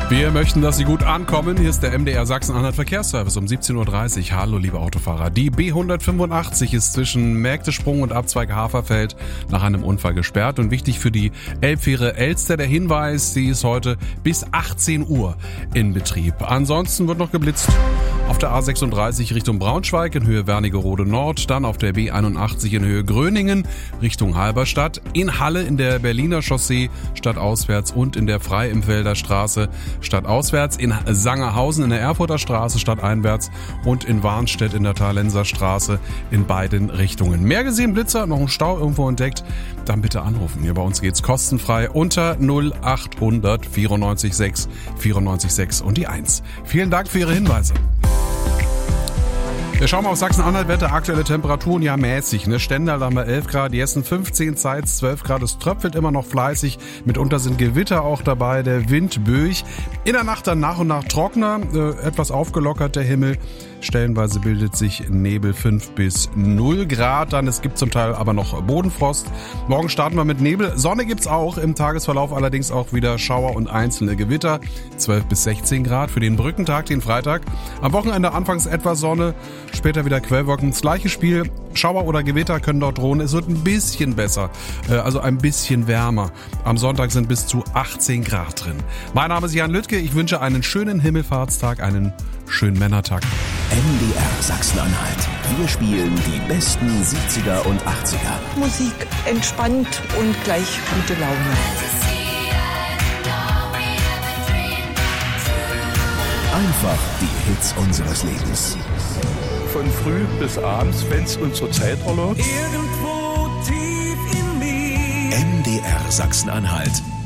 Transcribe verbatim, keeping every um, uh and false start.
Wir möchten, dass Sie gut ankommen. Hier ist der M D R Sachsen-Anhalt Verkehrsservice um siebzehn Uhr dreißig. Hallo, liebe Autofahrer. Die B hundertfünfundachtzig ist zwischen Mägdesprung und Abzweig Haferfeld nach einem Unfall gesperrt. Und wichtig für die Elbfähre Elster der Hinweis, sie ist heute bis achtzehn Uhr in Betrieb. Ansonsten wird noch geblitzt auf der A sechsunddreißig Richtung Braunschweig in Höhe Wernigerode Nord, dann auf der B einundachtzig in Höhe Gröningen Richtung Halberstadt, in Halle in der Berliner Chaussee stadtauswärts und in der Freiimfelder Straße stadtauswärts, in Sangerhausen in der Erfurter Straße stadteinwärts und in Warnstedt in der Thalenser Straße in beiden Richtungen. Mehr gesehen, Blitzer, noch ein Stau irgendwo entdeckt, dann bitte anrufen. Hier bei uns geht's kostenfrei unter null achthundert vierundneunzig sechs vierundneunzig sechs und die eins. Vielen Dank für Ihre Hinweise. Wir schauen mal auf Sachsen-Anhalt, Wetter, aktuelle Temperaturen, ja mäßig, ne? Stendal haben wir elf Grad, Jessen fünfzehn, Zeitz zwölf Grad, es tröpfelt immer noch fleißig, mitunter sind Gewitter auch dabei, der Wind böig. In der Nacht dann nach und nach trockener, äh, etwas aufgelockert der Himmel, stellenweise bildet sich Nebel fünf bis null Grad, dann es gibt zum Teil aber noch Bodenfrost. Morgen starten wir mit Nebel, Sonne gibt's auch, im Tagesverlauf allerdings auch wieder Schauer und einzelne Gewitter, zwölf bis sechzehn Grad für den Brückentag, den Freitag. Am Wochenende anfangs etwas Sonne, später wieder Quellwolken. Das gleiche Spiel, Schauer oder Gewitter können dort drohen. Es wird ein bisschen besser, also ein bisschen wärmer. Am Sonntag sind bis zu achtzehn Grad drin. Mein Name ist Jan Lüttke. Ich wünsche einen schönen Himmelfahrtstag, einen schönen Männertag. M D R Sachsen-Anhalt. Wir spielen die besten siebziger und achtziger. Musik entspannt und gleich gute Laune. Einfach die Hits unseres Lebens. Von früh bis abends, wenn es unsere Zeit erlaubt. M D R Sachsen-Anhalt.